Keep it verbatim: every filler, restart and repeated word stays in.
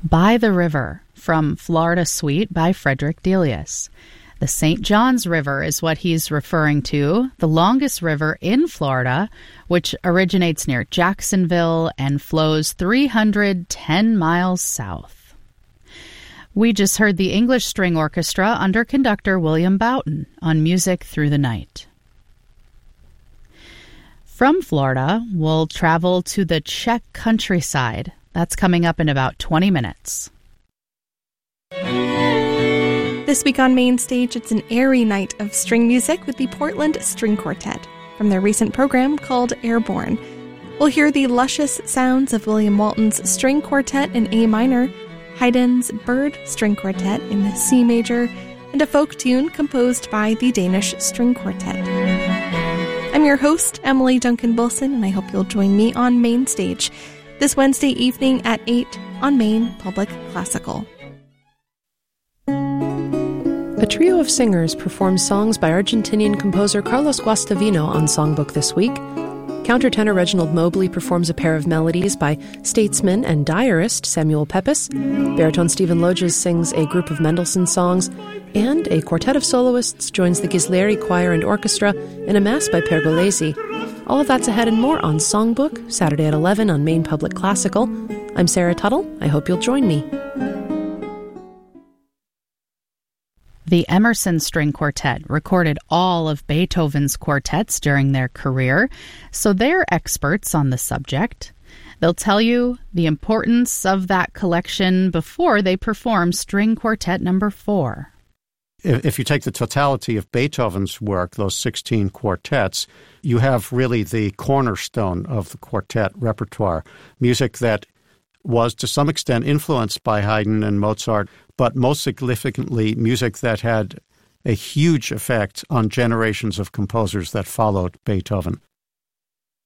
By the River, from Florida Suite by Frederick Delius. The Saint Johns River is what he's referring to, the longest river in Florida, which originates near Jacksonville and flows three hundred ten miles south. We just heard the English String Orchestra under conductor William Boughton on Music Through the Night. From Florida, we'll travel to the Czech countryside. That's coming up in about twenty minutes. This week on Main Stage, it's an airy night of string music with the Portland String Quartet from their recent program called Airborne. We'll hear the luscious sounds of William Walton's String Quartet in A minor, Haydn's Bird String Quartet in C major, and a folk tune composed by the Danish String Quartet. I'm your host, Emily Duncan-Wilson, and I hope you'll join me on Main Stage this Wednesday evening at eight on Maine Public Classical. A trio of singers performs songs by Argentinian composer Carlos Guastavino on Songbook this week. Countertenor Reginald Mobley performs a pair of melodies by statesman and diarist Samuel Pepys. Baritone Stephen Loges sings a group of Mendelssohn songs. And a quartet of soloists joins the Ghislieri Choir and Orchestra in a mass by Pergolesi. All of that's ahead and more on Songbook, Saturday at eleven on Maine Public Classical. I'm Sarah Tuttle. I hope you'll join me. The Emerson String Quartet recorded all of Beethoven's quartets during their career, so they're experts on the subject. They'll tell you the importance of that collection before they perform String Quartet number four. If you take the totality of Beethoven's work, those sixteen quartets, you have really the cornerstone of the quartet repertoire, music that was to some extent influenced by Haydn and Mozart, but most significantly music that had a huge effect on generations of composers that followed Beethoven.